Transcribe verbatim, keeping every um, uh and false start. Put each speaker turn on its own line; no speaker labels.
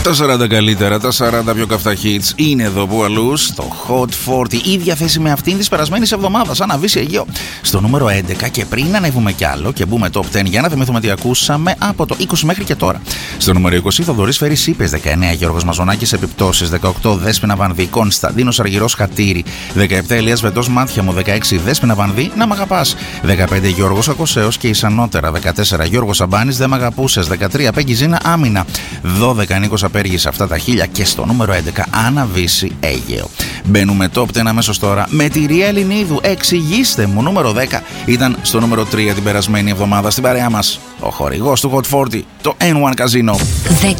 Τα σαράντα καλύτερα, τα σαράντα πιο καυτά hits είναι εδώ που αλλού στο Hot σαράντα. Ίδια θέση με αυτήν τη περασμένη εβδομάδα. Αναβήσει Αιγαίο. Στο νούμερο έντεκα και πριν ανέβουμε κι άλλο και μπούμε top δέκα για να θυμηθούμε τι ακούσαμε από το είκοσι μέχρι και τώρα. Στο νούμερο είκοσι Θοδωρής Φέρης Είπες, δεκαεννέα Γιώργος Μαζονάκης Επιπτώσεις, δεκαοκτώ Δέσποινα Βανδύ Κωνσταντίνος Αργυρός Χατήρι, δεκαεπτά Ηλίας Βετός Μάτια μου, δεκαέξι Δέσποινα Βανδύ Να Μ' Αγαπάς, δεκαπέντε Γιώργος Ακοσέος και Ισανότερα, δεκατέσσερα Γιώργος Αμπάνης Δεν Μ' Αγαπούσες, δεκατρία Πέγγι Ζήνα Άμυνα, δώδεκα Νίκος Απέργης Αυτά τα χίλια και στο νούμερο έντεκα Αναβήσει Αίγαιο. Μπαίνουμε top δέκα αμέσως τώρα με τη Ρία Ελληνίδου. Εξηγήστε μου, νούμερο δέκα ήταν στο νούμερο τρία την περασμένη εβδομάδα στην παρέα μας. Ο χορηγός του Hot σαράντα, το N one Casino.